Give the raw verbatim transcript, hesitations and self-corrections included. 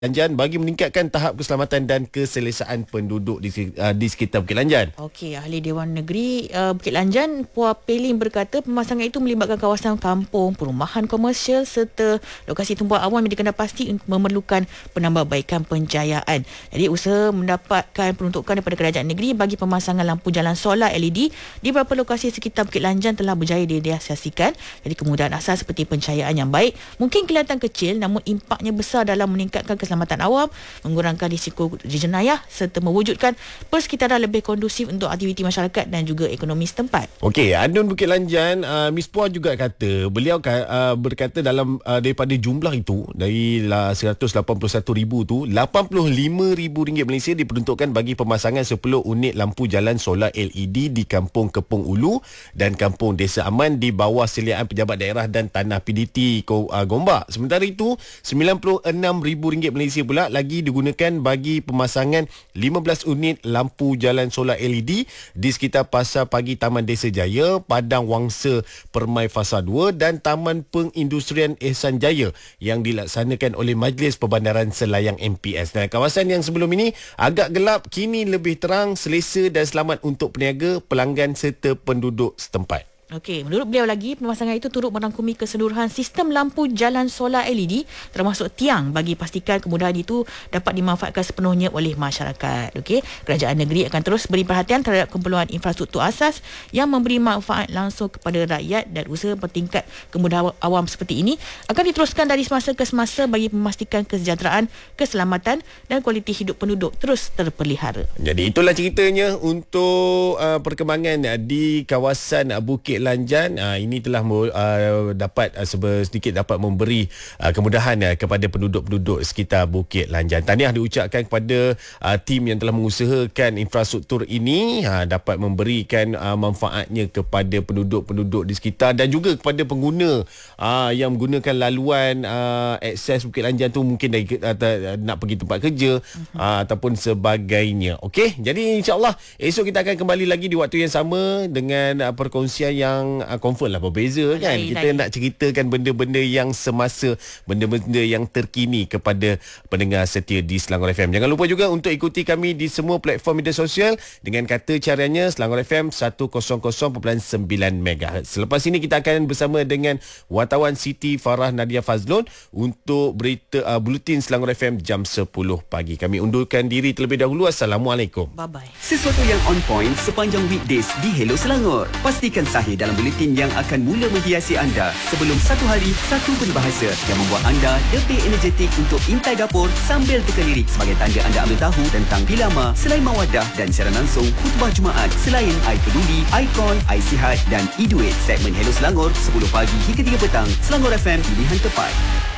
Lanjan bagi meningkatkan tahap keselamatan dan keselesaan penduduk di, uh, di sekitar Bukit Lanjan. Okey, Ahli Dewan Negeri uh, Bukit Lanjan, Puan Peling berkata pemasangan itu melibatkan kawasan kampung, perumahan komersial serta lokasi tumpuan awam yang dikenal pasti memerlukan penambahbaikan pencahayaan. Jadi usaha mendapatkan peruntukan daripada kerajaan negeri bagi pemasangan lampu jalan solar L E D di beberapa lokasi sekitar Bukit Lanjan telah berjaya direalisasikan. Jadi kemudahan asas seperti pencahayaan yang baik mungkin kelihatan kecil namun impaknya besar dalam meningkatkan keselamatan awam, mengurangkan risiko jenayah serta mewujudkan persekitaran lebih kondusif untuk aktiviti masyarakat dan juga ekonomi setempat. Okey, Adun Bukit Lanjan, uh, Miss Puan juga kata, beliau uh, berkata dalam uh, daripada jumlah itu, dari uh, seratus lapan puluh satu ribu tu, lapan puluh lima ribu ringgit Malaysia diperuntukkan bagi pemasangan sepuluh unit lampu jalan solar L E D di Kampung Kepung Ulu dan Kampung Desa Aman di bawah seliaan pejabat daerah dan tanah P D T uh, Gombak. Sementara itu, sembilan puluh enam ribu ringgit Malaysia pula lagi digunakan bagi pemasangan lima belas unit lampu jalan solar L E D di sekitar Pasar Pagi Taman Desa Jaya, Padang Wangsa Permai Fasa dua dan Taman Pengindustrian Ehsan Jaya yang dilaksanakan oleh Majlis Perbandaran Selayang M P S. Nah, kawasan yang sebelum ini agak gelap kini lebih terang, selesa dan selamat untuk peniaga, pelanggan serta penduduk setempat. Okey, menurut beliau lagi, pemasangan itu turut merangkumi keseluruhan sistem lampu jalan solar L E D termasuk tiang bagi pastikan kemudahan itu dapat dimanfaatkan sepenuhnya oleh masyarakat. Okey, kerajaan negeri akan terus beri perhatian terhadap keperluan infrastruktur asas yang memberi manfaat langsung kepada rakyat dan usaha bertingkat kemudahan awam seperti ini akan diteruskan dari semasa ke semasa bagi memastikan kesejahteraan, keselamatan dan kualiti hidup penduduk terus terpelihara. Jadi itulah ceritanya untuk uh, perkembangan uh, di kawasan uh, Bukit Lanjan. Uh, ini telah uh, dapat uh, sedikit dapat memberi uh, kemudahan uh, kepada penduduk-penduduk sekitar Bukit Lanjan. Tahniah diucapkan kepada uh, tim yang telah mengusahakan infrastruktur ini uh, dapat memberikan uh, manfaatnya kepada penduduk-penduduk di sekitar dan juga kepada pengguna uh, yang menggunakan laluan uh, akses Bukit Lanjan tu, mungkin dari, uh, nak pergi tempat kerja uh-huh. uh, ataupun sebagainya. Okey, jadi insya-Allah esok kita akan kembali lagi di waktu yang sama dengan uh, perkongsian yang yang uh, confirm lah berbeza kan. Lain, kita lain. Nak ceritakan benda-benda yang semasa, benda-benda yang terkini kepada pendengar setia di Selangor F M. Jangan lupa juga untuk ikuti kami di semua platform media sosial dengan kata caranya Selangor F M seratus perpuluhan sembilan megahertz. Selepas ini kita akan bersama dengan wartawan Siti Farah Nadia Fazlon untuk berita uh, buletin Selangor F M jam sepuluh pagi. Kami undurkan diri terlebih dahulu. Assalamualaikum. Bye bye. Sesuatu yang on point sepanjang weekdays di Hello Selangor. Pastikan sahih dalam buletin yang akan mula menghiasi anda sebelum satu hari, satu peribahasa yang membuat anda lebih energetik untuk intai dapur sambil teka lirik sebagai tanda anda ambil tahu tentang Pilama, selain Mawadah dan siaran langsung khutbah Jumaat selain I Peduli, Icon, I Sihat dan iDuit. Segmen Hello Selangor sepuluh pagi hingga tiga petang. Selangor F M, pilihan tepat.